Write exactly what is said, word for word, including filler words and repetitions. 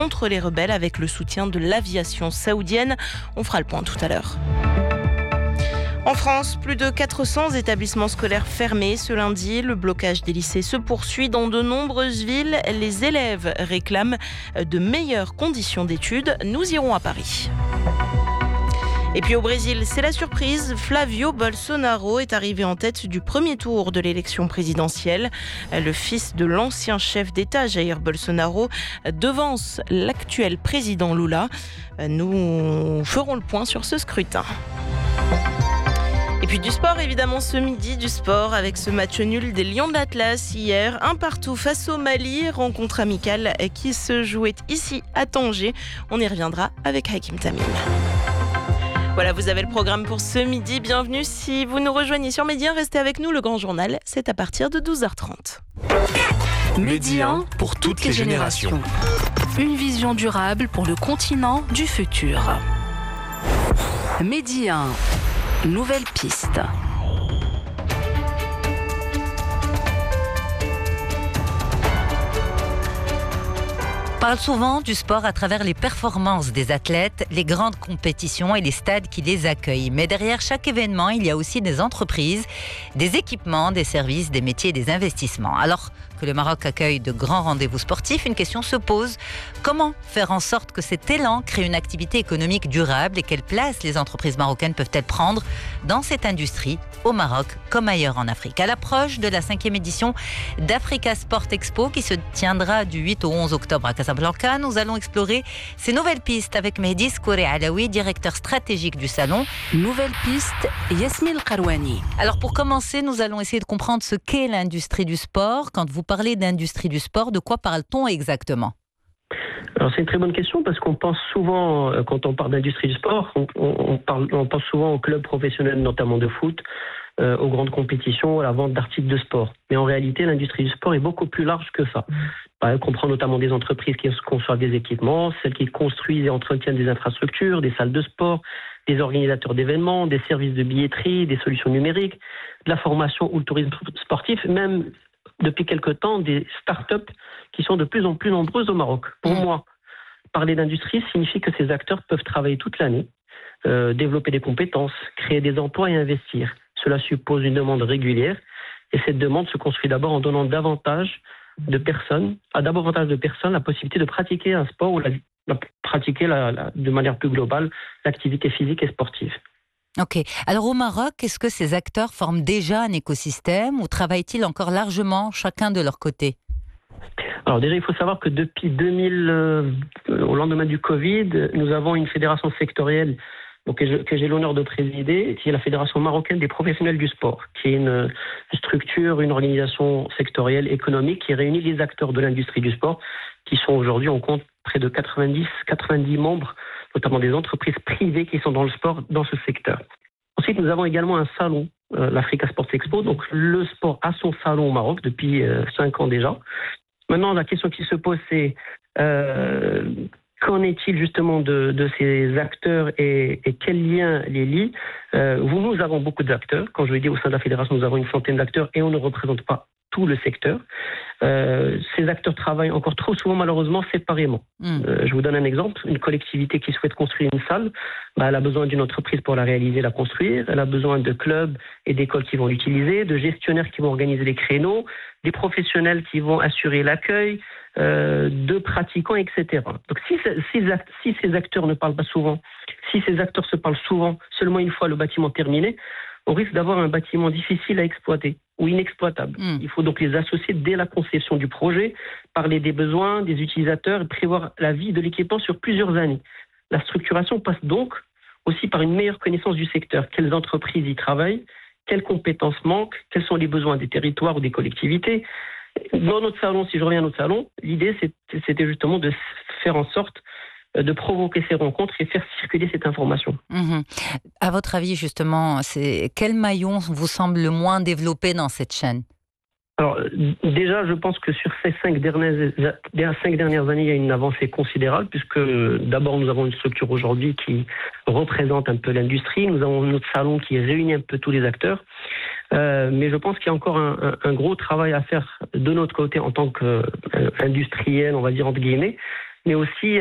contre les rebelles avec le soutien de l'aviation saoudienne. On fera le point tout à l'heure. En France, plus de quatre cents établissements scolaires fermés ce lundi. Le blocage des lycées se poursuit dans de nombreuses villes. Les élèves réclament de meilleures conditions d'études. Nous irons à Paris. Et puis au Brésil, c'est la surprise. Flavio Bolsonaro est arrivé en tête du premier tour de l'élection présidentielle. Le fils de l'ancien chef d'État, Jair Bolsonaro, devance l'actuel président Lula. Nous ferons le point sur ce scrutin. Et puis du sport, évidemment, ce midi, du sport avec ce match nul des Lions de l'Atlas hier. Un partout face au Mali, rencontre amicale qui se jouait ici à Tanger. On y reviendra avec Hakim Tamim. Voilà, vous avez le programme pour ce midi. Bienvenue si vous nous rejoignez sur Média. Restez avec nous, le Grand Journal, c'est à partir de douze heures trente. Média pour toutes les générations. Une vision durable pour le continent du futur. Média. Nouvelle piste. On parle souvent du sport à travers les performances des athlètes, les grandes compétitions et les stades qui les accueillent. Mais derrière chaque événement, il y a aussi des entreprises, des équipements, des services, des métiers et des investissements. Alors que le Maroc accueille de grands rendez-vous sportifs, une question se pose. Comment faire en sorte que cet élan crée une activité économique durable et quelle place les entreprises marocaines peuvent-elles prendre dans cette industrie, au Maroc comme ailleurs en Afrique? À l'approche de la cinquième édition d'Africa Sport Expo qui se tiendra du huit au onze octobre à Casablanca, nous allons explorer ces nouvelles pistes avec Mehdi Skouri Alaoui, directeur stratégique du salon. Nouvelle piste, Yasmine Karouani. Alors pour commencer, nous allons essayer de comprendre ce qu'est l'industrie du sport. Quand vous parlez d'industrie du sport, de quoi parle-t-on exactement? Alors c'est une très bonne question parce qu'on pense souvent, quand on parle d'industrie du sport, on, on, parle, on pense souvent aux clubs professionnels, notamment de foot, euh, aux grandes compétitions, à la vente d'articles de sport. Mais en réalité, l'industrie du sport est beaucoup plus large que ça. Elle comprend notamment des entreprises qui conçoivent des équipements, celles qui construisent et entretiennent des infrastructures, des salles de sport, des organisateurs d'événements, des services de billetterie, des solutions numériques, de la formation ou le tourisme sportif, même depuis quelque temps des start-up qui sont de plus en plus nombreuses au Maroc. Pour mmh. moi, parler d'industrie signifie que ces acteurs peuvent travailler toute l'année, euh, développer des compétences, créer des emplois et investir. Cela suppose une demande régulière et cette demande se construit d'abord en donnant davantage de personnes, à davantage de personnes la possibilité de pratiquer un sport ou la, la, pratiquer la, la, de manière plus globale l'activité physique et sportive. Ok. Alors au Maroc, est-ce que ces acteurs forment déjà un écosystème ou travaillent-ils encore largement chacun de leur côté? Alors déjà, il faut savoir que depuis deux mille, euh, au lendemain du Covid, nous avons une fédération sectorielle donc, que, je, que j'ai l'honneur de présider, qui est la Fédération marocaine des professionnels du sport, qui est une, une structure, une organisation sectorielle économique qui réunit les acteurs de l'industrie du sport, qui sont aujourd'hui, on compte près de quatre-vingt-dix, quatre-vingt-dix membres, notamment des entreprises privées qui sont dans le sport, dans ce secteur. Ensuite, nous avons également un salon, euh, l'Africa Sport Expo. Donc, le sport a son salon au Maroc depuis euh, cinq ans déjà. Maintenant, la question qui se pose, c'est euh, qu'en est-il justement de, de ces acteurs et, et quel lien les lie? euh, Nous avons beaucoup d'acteurs. Quand je l'ai dit, au sein de la fédération, nous avons une centaine d'acteurs et on ne représente pas tout le secteur. Euh, ces acteurs travaillent encore trop souvent, malheureusement, séparément. Mmh. Euh, je vous donne un exemple. Une collectivité qui souhaite construire une salle, bah, elle a besoin d'une entreprise pour la réaliser, la construire. Elle a besoin de clubs et d'écoles qui vont l'utiliser, de gestionnaires qui vont organiser les créneaux, des professionnels qui vont assurer l'accueil, euh, de pratiquants, et cetera. Donc, si, si, si ces acteurs ne parlent pas souvent, si ces acteurs se parlent souvent seulement une fois le bâtiment terminé, on risque d'avoir un bâtiment difficile à exploiter ou inexploitable. Mmh. Il faut donc les associer dès la conception du projet, parler des besoins, des utilisateurs et prévoir la vie de l'équipement sur plusieurs années. La structuration passe donc aussi par une meilleure connaissance du secteur. Quelles entreprises y travaillent, quelles compétences manquent, quels sont les besoins des territoires ou des collectivités. Dans notre salon, si je reviens à notre salon, l'idée c'était justement de faire en sorte de provoquer ces rencontres et faire circuler cette information. Mmh. À votre avis, justement, c'est quel maillon vous semble le moins développé dans cette chaîne? Alors, déjà, je pense que sur ces cinq dernières, cinq dernières années, il y a une avancée considérable, puisque d'abord, nous avons une structure aujourd'hui qui représente un peu l'industrie. Nous avons notre salon qui réunit un peu tous les acteurs. Euh, mais je pense qu'il y a encore un, un, un gros travail à faire de notre côté en tant qu'industriel, on va dire entre guillemets, mais aussi